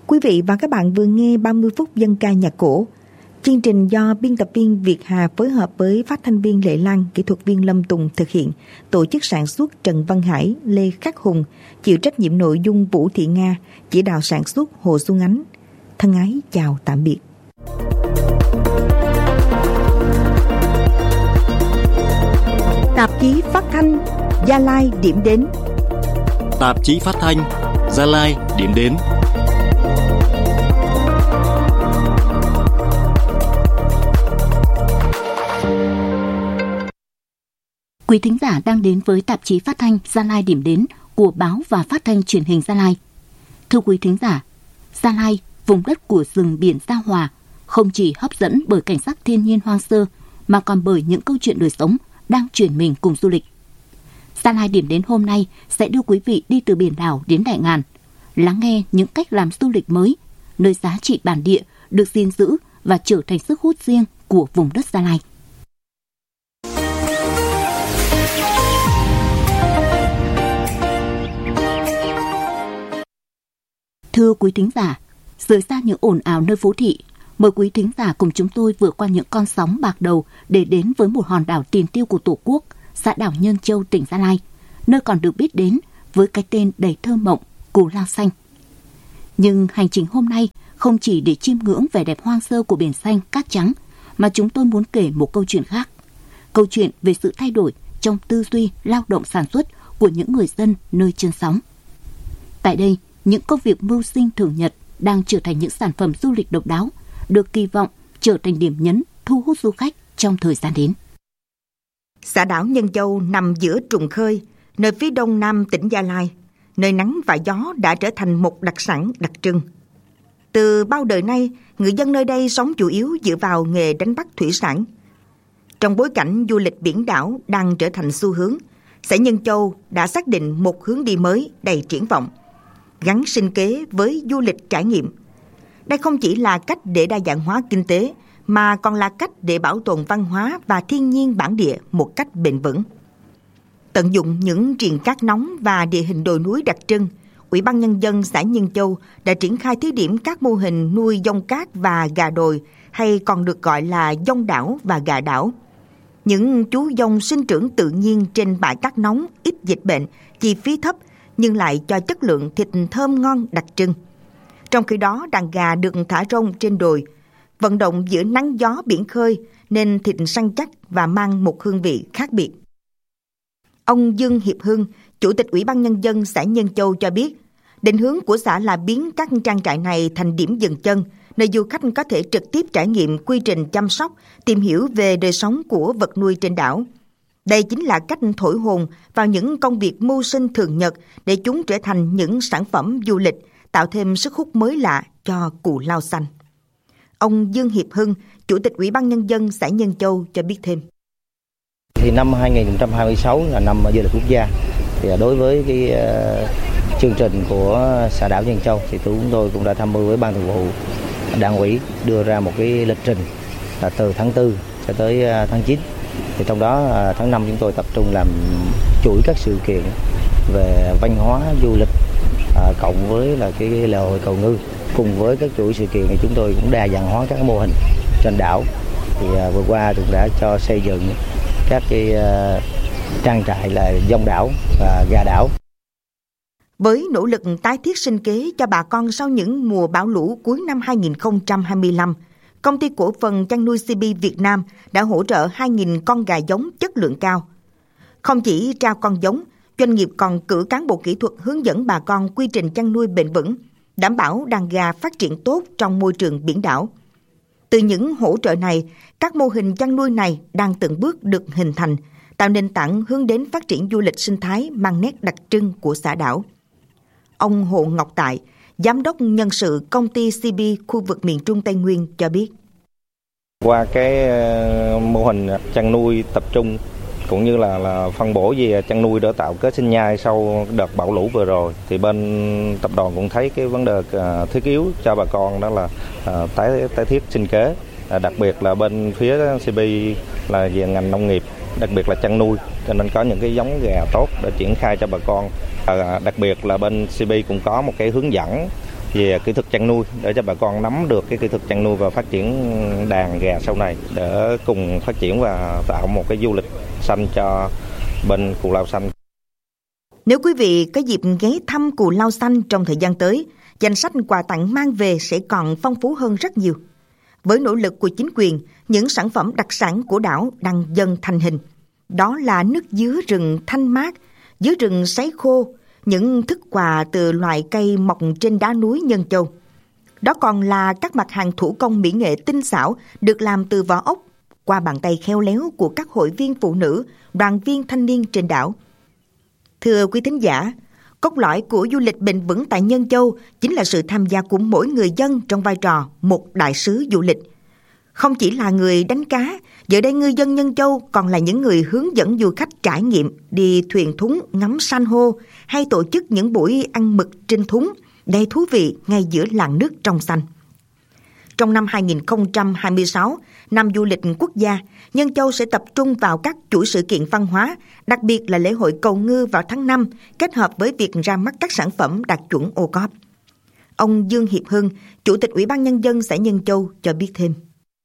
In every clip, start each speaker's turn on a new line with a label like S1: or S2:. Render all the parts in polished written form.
S1: Quý vị và các bạn vừa nghe 30 phút dân ca nhạc cổ. Chương trình do biên tập viên Việt Hà phối hợp với phát thanh viên Lệ Lan, kỹ thuật viên Lâm Tùng thực hiện, tổ chức sản xuất Trần Văn Hải, Lê Khắc Hùng, chịu trách nhiệm nội dung Vũ Thị Nga, chỉ đạo sản xuất Hồ Xuân Ánh. Thân ái chào tạm biệt. Tạp chí phát thanh Gia Lai điểm đến.
S2: Tạp chí phát thanh Gia Lai điểm đến.
S3: Quý thính giả đang đến với tạp chí phát thanh Gia Lai điểm đến của báo và phát thanh truyền hình Gia Lai. Thưa quý thính giả, Gia Lai, vùng đất của rừng biển Giao Hòa, không chỉ hấp dẫn bởi cảnh sắc thiên nhiên hoang sơ mà còn bởi những câu chuyện đời sống đang chuyển mình cùng du lịch. Gia Lai điểm đến hôm nay sẽ đưa quý vị đi từ biển đảo đến Đại Ngàn, lắng nghe những cách làm du lịch mới, nơi giá trị bản địa được gìn giữ và trở thành sức hút riêng của vùng đất Gia Lai. Thưa quý thính giả, rời xa những ồn ào nơi phố thị, mời quý thính giả cùng chúng tôi vượt qua những con sóng bạc đầu để đến với một hòn đảo tiền tiêu của Tổ quốc, xã đảo Nhân Châu, tỉnh Gia Lai, nơi còn được biết đến với cái tên đầy thơ mộng Cù Lao Xanh. Nhưng hành trình hôm nay không chỉ để chiêm ngưỡng vẻ đẹp hoang sơ của biển xanh cát trắng, mà chúng tôi muốn kể một câu chuyện khác. Câu chuyện về sự thay đổi trong tư duy lao động sản xuất của những người dân nơi chân sóng. Tại đây, những công việc mưu sinh thường nhật đang trở thành những sản phẩm du lịch độc đáo, được kỳ vọng trở thành điểm nhấn thu hút du khách trong thời gian đến.
S1: Xã đảo Nhân Châu nằm giữa Trùng Khơi, nơi phía đông nam tỉnh Gia Lai, nơi nắng và gió đã trở thành một đặc sản đặc trưng. Từ bao đời nay, người dân nơi đây sống chủ yếu dựa vào nghề đánh bắt thủy sản. Trong bối cảnh du lịch biển đảo đang trở thành xu hướng, xã Nhân Châu đã xác định một hướng đi mới đầy triển vọng, gắn sinh kế với du lịch trải nghiệm. Đây không chỉ là cách để đa dạng hóa kinh tế, mà còn là cách để bảo tồn văn hóa và thiên nhiên bản địa một cách bền vững. Tận dụng những triền cát nóng và địa hình đồi núi đặc trưng, Ủy ban Nhân dân xã Nhân Châu đã triển khai thí điểm các mô hình nuôi dông cát và gà đồi, hay còn được gọi là dông đảo và gà đảo. Những chú dông sinh trưởng tự nhiên trên bãi cát nóng, ít dịch bệnh, chi phí thấp, nhưng lại cho chất lượng thịt thơm ngon đặc trưng. Trong khi đó, đàn gà được thả rông trên đồi, vận động giữa nắng gió biển khơi nên thịt săn chắc và mang một hương vị khác biệt. Ông Dương Hiệp Hưng, Chủ tịch Ủy ban Nhân dân xã Nhân Châu cho biết, định hướng của xã là biến các trang trại này thành điểm dừng chân, nơi du khách có thể trực tiếp trải nghiệm quy trình chăm sóc, tìm hiểu về đời sống của vật nuôi trên đảo. Đây chính là cách thổi hồn vào những công việc mưu sinh thường nhật để chúng trở thành những sản phẩm du lịch, tạo thêm sức hút mới lạ cho Cù Lao Xanh. Ông Dương Hiệp Hưng, Chủ tịch Ủy ban Nhân dân xã Nhân Châu cho biết thêm.
S4: Thì năm 2026 là năm du lịch quốc gia. Thì đối với cái chương trình của xã đảo Nhân Châu thì chúng tôi cũng đã tham mưu với ban thường vụ Đảng ủy đưa ra một cái lịch trình là từ tháng 4 cho tới tháng 9. Thì trong đó tháng 5 chúng tôi tập trung làm chuỗi các sự kiện về văn hóa du lịch cộng với là cái lễ hội cầu ngư. Cùng với các chuỗi sự kiện thì chúng tôi cũng đa dạng hóa các mô hình trên đảo. Thì vừa qua cũng đã cho xây dựng các cái trang trại là dông đảo và gà đảo.
S1: Với nỗ lực tái thiết sinh kế cho bà con sau những mùa bão lũ cuối năm 2025, Công ty cổ phần chăn nuôi CB Việt Nam đã hỗ trợ 2.000 con gà giống chất lượng cao. Không chỉ trao con giống, doanh nghiệp còn cử cán bộ kỹ thuật hướng dẫn bà con quy trình chăn nuôi bền vững, đảm bảo đàn gà phát triển tốt trong môi trường biển đảo. Từ những hỗ trợ này, các mô hình chăn nuôi này đang từng bước được hình thành, tạo nền tảng hướng đến phát triển du lịch sinh thái mang nét đặc trưng của xã đảo. Ông Hồ Ngọc Tại, Giám đốc nhân sự công ty CB khu vực miền Trung Tây Nguyên cho biết.
S5: Qua cái mô hình chăn nuôi tập trung cũng như là phân bổ về chăn nuôi để tạo kết sinh nhai sau đợt bão lũ vừa rồi, thì bên tập đoàn cũng thấy cái vấn đề thiết yếu cho bà con đó là tái thiết sinh kế, đặc biệt là bên phía CB là về ngành nông nghiệp, đặc biệt là chăn nuôi, cho nên có những cái giống gà tốt để triển khai cho bà con. Đặc biệt là bên CB cũng có một cái hướng dẫn về kỹ thuật chăn nuôi để cho bà con nắm được cái kỹ thuật chăn nuôi và phát triển đàn gà sau này để cùng phát triển và tạo một cái du lịch xanh cho bên Cù Lao Xanh.
S1: Nếu quý vị có dịp ghé thăm Cù Lao Xanh trong thời gian tới, danh sách quà tặng mang về sẽ còn phong phú hơn rất nhiều. Với nỗ lực của chính quyền, những sản phẩm đặc sản của đảo đang dần thành hình. Đó là nước dứa rừng thanh mát, dứa rừng sấy khô, những thức quà từ loại cây mọc trên đá núi Nhân Châu. Đó còn là các mặt hàng thủ công mỹ nghệ tinh xảo được làm từ vỏ ốc qua bàn tay khéo léo của các hội viên phụ nữ, đoàn viên thanh niên trên đảo. Thưa quý thính giả, cốt lõi của du lịch bền vững tại Nhân Châu chính là sự tham gia của mỗi người dân trong vai trò một đại sứ du lịch. Không chỉ là người đánh cá, giờ đây ngư dân Nhân Châu còn là những người hướng dẫn du khách trải nghiệm đi thuyền thúng ngắm san hô hay tổ chức những buổi ăn mực trên thúng đầy thú vị ngay giữa làn nước trong xanh. Trong năm 2026, năm du lịch quốc gia, Nhân Châu sẽ tập trung vào các chuỗi sự kiện văn hóa, đặc biệt là lễ hội cầu ngư vào tháng 5, kết hợp với việc ra mắt các sản phẩm đạt chuẩn OCOP. Ông Dương Hiệp Hưng, Chủ tịch Ủy ban Nhân dân xã Nhân Châu cho biết thêm.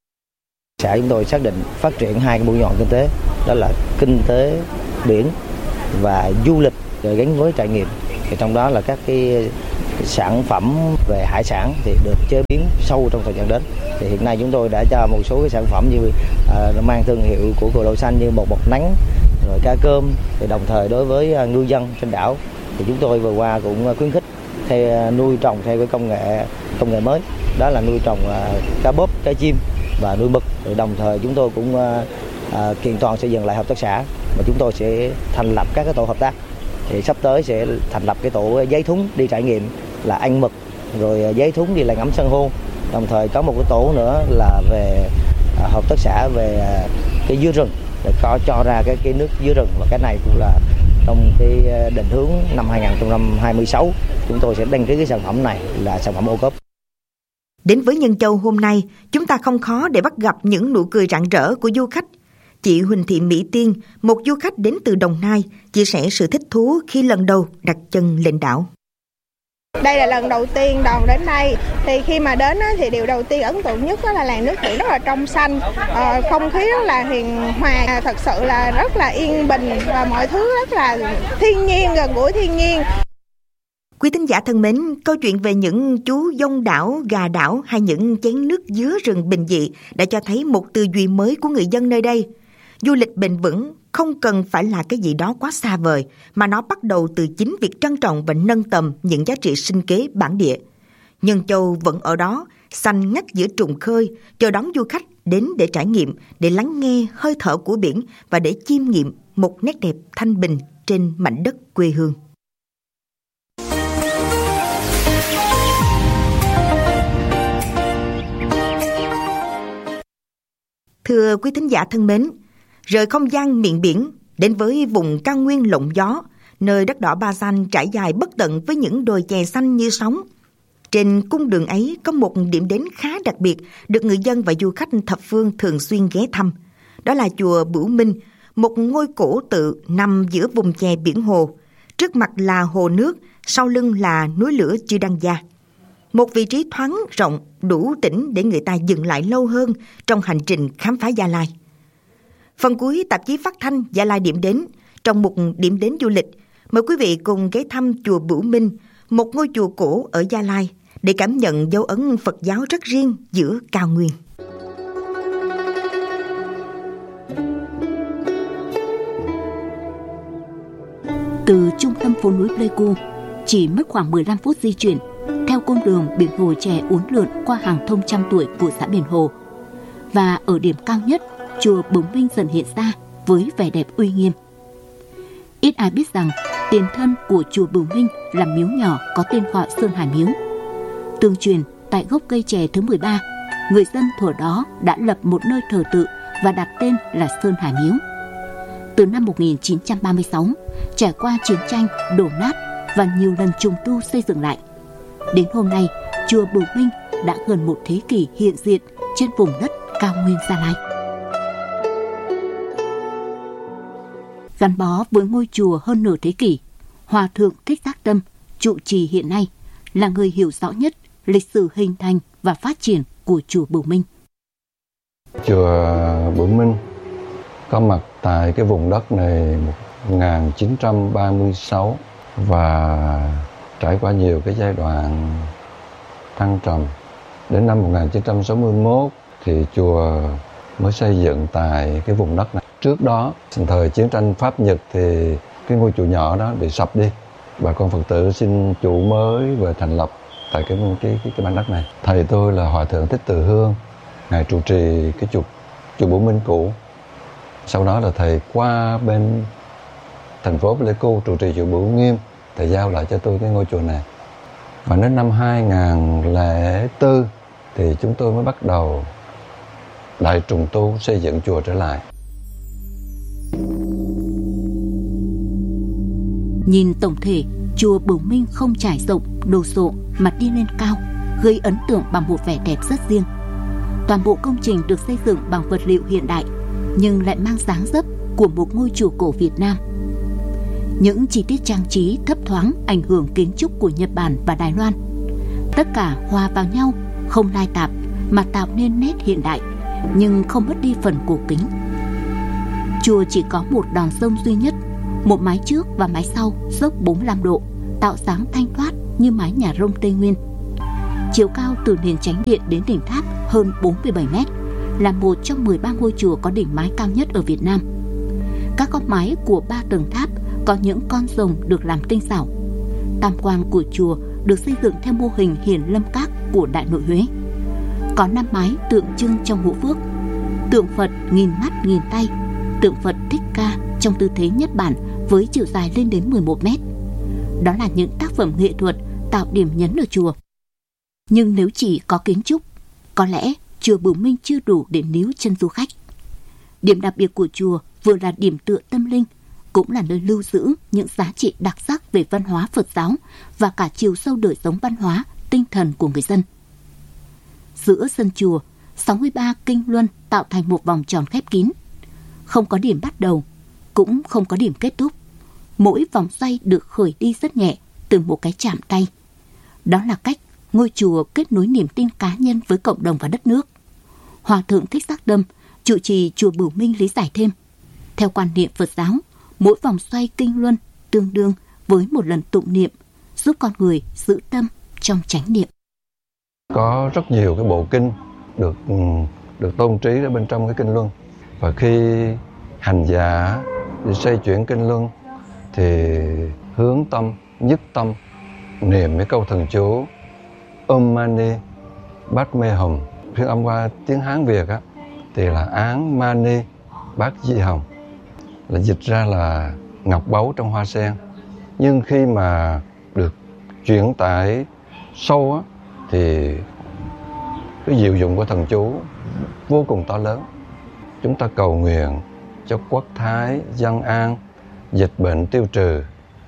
S4: Xã chúng tôi xác định phát triển hai cái mũi nhọn kinh tế, đó là kinh tế biển và du lịch gắn với trải nghiệm. Thì trong đó là các cái sản phẩm về hải sản thì được chế biến sâu trong thời gian đến. Thì hiện nay chúng tôi đã cho một số cái sản phẩm như mang thương hiệu của Cù Lao Xanh như bột nắng, rồi cá cơm. Thì đồng thời đối với ngư dân trên đảo thì chúng tôi vừa qua cũng khuyến khích theo nuôi trồng theo cái công nghệ mới, đó là nuôi trồng cá bóp, cá chim và nuôi mực. Rồi đồng thời chúng tôi cũng kiện toàn xây dựng lại hợp tác xã và chúng tôi sẽ thành lập các cái tổ hợp tác. Thì sắp tới sẽ thành lập cái tổ giấy thúng đi trải nghiệm là ăn mực, rồi giấy thúng đi là ngắm san hô. Đồng thời có một cái tổ nữa là về hợp tác xã về cái dứa rừng để cho ra cái nước dứa rừng, và cái này cũng là trong cái định hướng năm 2026 chúng tôi sẽ đăng ký cái sản phẩm này là sản phẩm OCOP.
S1: Đến với Nhân Châu hôm nay, chúng ta không khó để bắt gặp những nụ cười rạng rỡ của du khách. Chị Huỳnh Thị Mỹ Tiên, một du khách đến từ Đồng Nai, chia sẻ sự thích thú khi lần đầu đặt chân lên đảo.
S6: Đây là lần đầu tiên Đoàn đến đây, thì khi mà đến thì điều đầu tiên ấn tượng nhất là làn nước biển rất là trong xanh, không khí rất là hiền hòa, thật sự là rất là yên bình và mọi thứ rất là thiên nhiên, gần gũi thiên nhiên.
S1: Quý thính giả thân mến, câu chuyện về những chú dông đảo, gà đảo hay những chén nước dứa rừng bình dị đã cho thấy một tư duy mới của người dân nơi đây. Du lịch bền vững không cần phải là cái gì đó quá xa vời, mà nó bắt đầu từ chính việc trân trọng và nâng tầm những giá trị sinh kế bản địa. Nhân Châu vẫn ở đó, xanh ngắt giữa trùng khơi, chờ đón du khách đến để trải nghiệm, để lắng nghe hơi thở của biển và để chiêm nghiệm một nét đẹp thanh bình trên mảnh đất quê hương. Thưa quý thính giả thân mến, rời không gian miền biển đến với vùng cao nguyên lộng gió, nơi đất đỏ Ba Gian trải dài bất tận với những đồi chè xanh như sóng. Trên cung đường ấy có một điểm đến khá đặc biệt được người dân và du khách thập phương thường xuyên ghé thăm. Đó là chùa Bửu Minh, một ngôi cổ tự nằm giữa vùng chè biển hồ. Trước mặt là hồ nước, sau lưng là núi lửa Chư Đăng Gia. Một vị trí thoáng rộng, đủ tĩnh để người ta dừng lại lâu hơn trong hành trình khám phá Gia Lai. Phần cuối tạp chí phát thanh Gia Lai điểm đến, trong một điểm đến du lịch, mời quý vị cùng ghé thăm chùa Bửu Minh, một ngôi chùa cổ ở Gia Lai, để cảm nhận dấu ấn Phật giáo rất riêng giữa cao nguyên.
S3: Từ trung tâm phố núi Pleiku, chỉ mất khoảng 15 phút di chuyển theo con đường biển hồ chè uốn lượn qua hàng thông trăm tuổi của xã Biển Hồ. Và ở điểm cao nhất, chùa Bửu Minh dần hiện ra với vẻ đẹp uy nghiêm. Ít ai biết rằng tiền thân của chùa Bửu Minh là miếu nhỏ có tên gọi Sơn Hải Miếu. Tương truyền tại gốc cây chè thứ 13, người dân thuở đó đã lập một nơi thờ tự và đặt tên là Sơn Hải Miếu. Từ năm 1936, trải qua chiến tranh, đổ nát và nhiều lần trùng tu xây dựng lại, đến hôm nay, chùa Bửu Minh đã gần một thế kỷ hiện diện trên vùng đất cao nguyên Gia Lai. Gắn bó với ngôi chùa hơn nửa thế kỷ, Hòa thượng Thích Giác Tâm, trụ trì hiện nay, là người hiểu rõ nhất lịch sử hình thành và phát triển của chùa Bửu Minh.
S7: Chùa Bửu Minh có mặt tại cái vùng đất này 1936 và trải qua nhiều cái giai đoạn thăng trầm. Đến năm 1961 thì chùa mới xây dựng tại cái vùng đất này. Trước đó, thời chiến tranh Pháp-Nhật thì cái ngôi chùa nhỏ đó bị sập đi. Bà con Phật tử xin chủ mới về thành lập tại cái mảnh đất này. Thầy tôi là Hòa thượng Thích Từ Hương, ngài trụ trì cái chùa Bửu Minh cũ. Sau đó là thầy qua bên thành phố Pleiku trụ trì chùa Bửu Nghiêm, thầy giao lại cho tôi cái ngôi chùa này. Và đến năm 2004 thì chúng tôi mới bắt đầu đại trùng tu xây dựng chùa trở lại.
S3: Nhìn tổng thể, chùa Bửu Minh không trải rộng, đồ sộ mà đi lên cao, gây ấn tượng bằng một vẻ đẹp rất riêng. Toàn bộ công trình được xây dựng bằng vật liệu hiện đại, nhưng lại mang dáng dấp của một ngôi chùa cổ Việt Nam. Những chi tiết trang trí thấp thoáng ảnh hưởng kiến trúc của Nhật Bản và Đài Loan. Tất cả hòa vào nhau, không lai tạp mà tạo nên nét hiện đại, nhưng không mất đi phần cổ kính. Chùa chỉ có một đòn rông duy nhất, một mái trước và mái sau dốc 45 độ, tạo dáng thanh thoát như mái nhà rông Tây Nguyên. Chiều cao từ nền chánh điện đến đỉnh tháp hơn 47 mét, là một trong 13 ngôi chùa có đỉnh mái cao nhất ở Việt Nam. Các góc mái của 3 tầng tháp có những con rồng được làm tinh xảo. Tam quan của chùa được xây dựng theo mô hình Hiền Lâm Các của Đại Nội Huế. Có 5 mái tượng trưng trong ngũ phước: tượng Phật nghìn mắt nghìn tay, tượng Phật Thích Ca trong tư thế nhất bản với chiều dài lên đến 11 mét. Đó là những tác phẩm nghệ thuật tạo điểm nhấn ở chùa. Nhưng nếu chỉ có kiến trúc, có lẽ chùa Bửu Minh chưa đủ để níu chân du khách. Điểm đặc biệt của chùa vừa là điểm tựa tâm linh, cũng là nơi lưu giữ những giá trị đặc sắc về văn hóa Phật giáo và cả chiều sâu đời sống văn hóa, tinh thần của người dân. Giữa sân chùa, 63 kinh luân tạo thành một vòng tròn khép kín. Không có điểm bắt đầu, cũng không có điểm kết thúc. Mỗi vòng xoay được khởi đi rất nhẹ từ một cái chạm tay. Đó là cách ngôi chùa kết nối niềm tin cá nhân với cộng đồng và đất nước. Hòa thượng Thích Giác Đâm, trụ trì chùa Bửu Minh lý giải thêm. Theo quan niệm Phật giáo, mỗi vòng xoay kinh luân tương đương với một lần tụng niệm, giúp con người giữ tâm trong chánh niệm.
S7: Có rất nhiều cái bộ kinh được tôn trí ở bên trong cái kinh luân. Và khi hành giả đi xoay chuyển kinh luân thì hướng tâm, nhất tâm, niệm cái câu thần chú Om Mani Padme Hum. Phiên âm qua tiếng Hán Việt á, thì là Án Mani Bát Di Hồng, là dịch ra là ngọc báu trong hoa sen. Nhưng khi mà được chuyển tải sâu á, thì cái diệu dụng của thần chú vô cùng to lớn. Chúng ta cầu nguyện cho quốc thái dân an, dịch bệnh tiêu trừ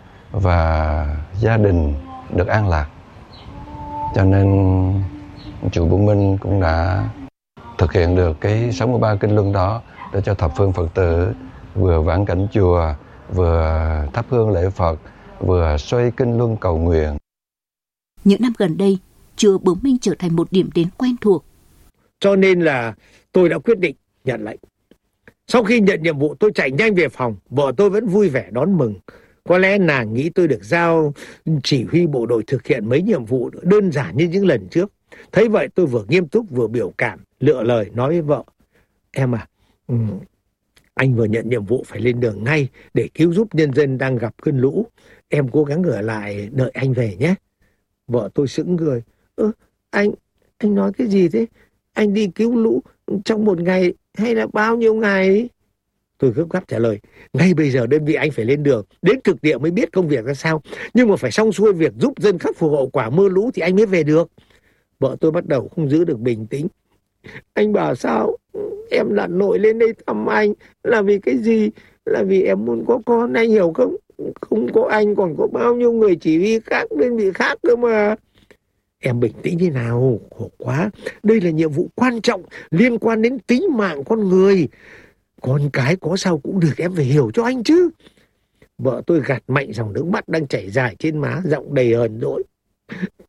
S7: và gia đình được an lạc. Cho nên chùa Bửu Minh cũng đã thực hiện được cái 63 kinh luân đó để cho thập phương Phật tử vừa vãn cảnh chùa, vừa thắp hương lễ Phật, vừa xoay kinh luân cầu nguyện.
S3: Những năm gần đây, chùa Bửu Minh trở thành một điểm đến quen thuộc.
S8: Cho nên là tôi đã quyết định nhận lệnh. Sau khi nhận nhiệm vụ, tôi chạy nhanh về phòng. Vợ tôi vẫn vui vẻ đón mừng. Có lẽ nàng nghĩ tôi được giao chỉ huy bộ đội thực hiện mấy nhiệm vụ đơn giản như những lần trước. Thấy vậy tôi vừa nghiêm túc vừa biểu cảm, lựa lời nói với vợ: Em à, anh vừa nhận nhiệm vụ phải lên đường ngay để cứu giúp nhân dân đang gặp cơn lũ. Em cố gắng ở lại đợi anh về nhé. Vợ tôi sững người: Anh nói cái gì thế? Anh đi cứu lũ trong một ngày hay là bao nhiêu ngày? Tôi gấp gáp trả lời: Ngay bây giờ đơn vị anh phải lên đường, đến thực địa mới biết công việc ra sao. Nhưng mà phải xong xuôi việc giúp dân khắc phục hậu quả mưa lũ thì anh mới về được. Vợ tôi bắt đầu không giữ được bình tĩnh: Anh bảo sao? Em lặn lội lên đây thăm anh là vì cái gì? Là vì em muốn có con, anh hiểu không? Không có anh còn có bao nhiêu người chỉ huy khác, đơn vị khác cơ mà. Em bình tĩnh thế nào? Khổ quá. Đây là nhiệm vụ quan trọng liên quan đến tính mạng con người. Con cái có sao cũng được, em phải hiểu cho anh chứ. Vợ tôi gạt mạnh dòng nước mắt đang chảy dài trên má, giọng đầy hờn dỗi: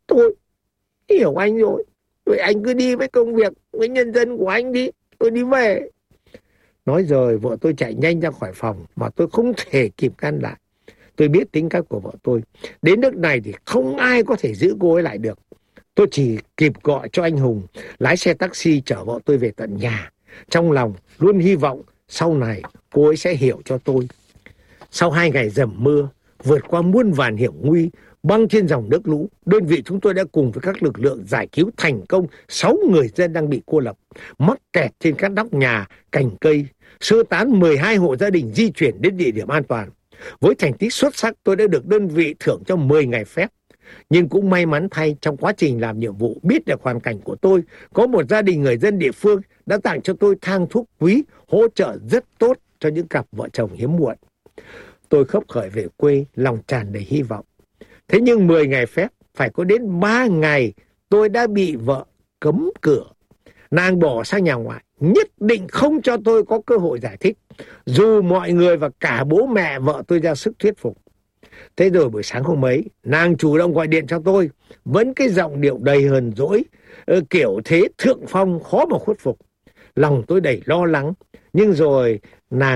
S8: Tôi hiểu anh rồi. Vậy anh cứ đi với công việc, với nhân dân của anh đi. Tôi đi về. Nói rồi vợ tôi chạy nhanh ra khỏi phòng mà tôi không thể kịp ngăn lại. Tôi biết tính cách của vợ tôi. Đến nước này thì không ai có thể giữ cô ấy lại được. Tôi chỉ kịp gọi cho anh Hùng lái xe taxi chở vợ tôi về tận nhà. Trong lòng luôn hy vọng sau này cô ấy sẽ hiểu cho tôi. Sau 2 ngày dầm mưa, vượt qua muôn vàn hiểm nguy, băng trên dòng nước lũ, đơn vị chúng tôi đã cùng với các lực lượng giải cứu thành công 6 người dân đang bị cô lập, mắc kẹt trên các nóc nhà, cành cây, sơ tán 12 hộ gia đình di chuyển đến địa điểm an toàn. Với thành tích xuất sắc, tôi đã được đơn vị thưởng cho 10 ngày phép. Nhưng cũng may mắn thay, trong quá trình làm nhiệm vụ biết được hoàn cảnh của tôi, có một gia đình người dân địa phương đã tặng cho tôi thang thuốc quý, hỗ trợ rất tốt cho những cặp vợ chồng hiếm muộn. Tôi khấp khởi về quê, lòng tràn đầy hy vọng. Thế nhưng 10 ngày phép, phải có đến 3 ngày tôi đã bị vợ cấm cửa. Nàng bỏ sang nhà ngoại, nhất định không cho tôi có cơ hội giải thích, dù mọi người và cả bố mẹ vợ tôi ra sức thuyết phục. Thế rồi buổi sáng hôm ấy, nàng chủ động gọi điện cho tôi, vẫn cái giọng điệu đầy hờn dỗi, kiểu thế thượng phong khó mà khuất phục. Lòng tôi đầy lo lắng, nhưng rồi nàng